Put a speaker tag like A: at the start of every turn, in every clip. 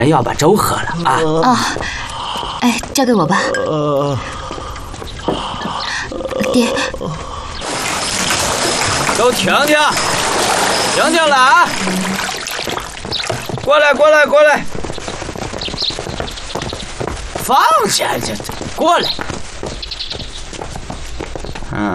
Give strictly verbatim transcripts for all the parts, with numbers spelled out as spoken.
A: 要把粥喝了啊！
B: 啊，哎，交给我吧。爹，
A: 都听听，听听了啊！过来，过来，过来！放下这，过来。嗯。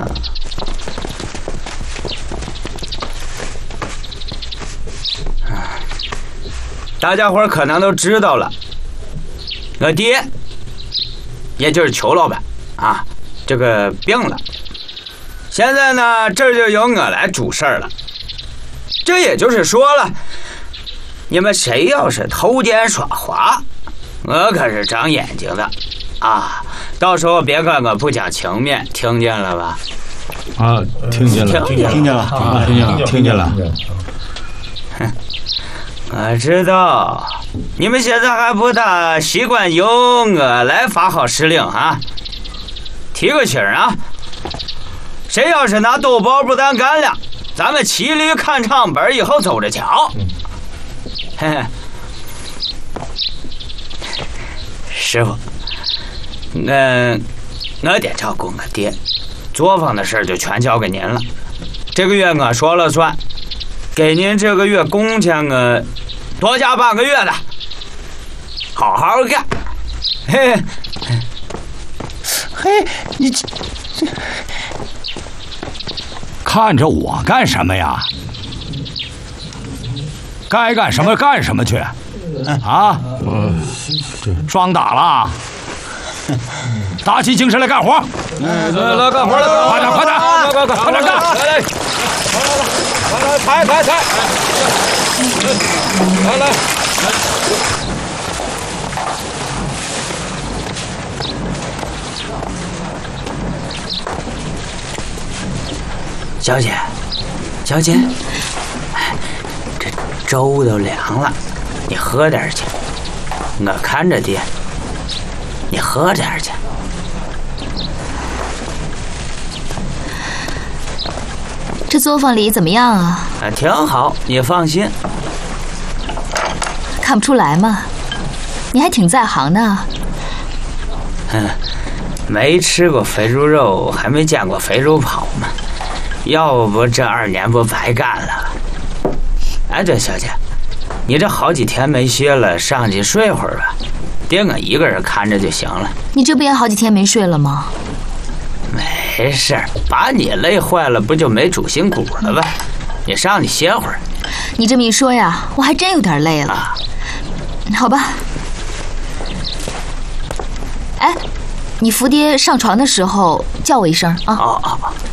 A: 大家伙可能都知道了，我爹，也就是裘老板啊，这个病了。现在呢，这就由我来主事儿了。这也就是说了，你们谁要是偷奸耍滑，我可是长眼睛的啊！到时候别怪我不讲情面，听见了吧？
C: 啊，听见了，
A: 听见了，
C: 听见了，啊，听见了，听见了。
A: 哼。我知道，你们现在还不大习惯由我来发号施令啊！提个醒啊，谁要是拿豆包不当干粮，咱们骑驴看唱本，以后走着瞧。嘿嘿，师傅，那我得照顾我爹，作坊的事就全交给您了。这个月我说了算。给您这个月工钱我多加半个月的，好好干。嘿，
C: 嘿，你这看着我干什么呀？该干什么干什么去。啊，霜打了，打起精神来干活。
A: 来来干活了，
C: 快点快点快快快快点干！
A: 来来。来来，踩踩踩！来来，小姐，小姐，这粥都凉了，你喝点去。我看着爹，你喝点去。
B: 这作坊里怎么样啊？
A: 啊，挺好，你放心。
B: 看不出来嘛，你还挺在行的。
A: 哼，没吃过肥猪肉，还没见过肥猪跑嘛。要不这二年不白干了？哎，这小姐，你这好几天没歇了，上去睡会儿吧。爹我一个人看着就行了。
B: 你这不也好几天没睡了吗？
A: 没事，把你累坏了，不就没主心骨了吧？你上去歇会儿。
B: 你这么一说呀，我还真有点累了。啊、好吧。哎，你扶爹上床的时候叫我一声啊。
A: 哦哦哦。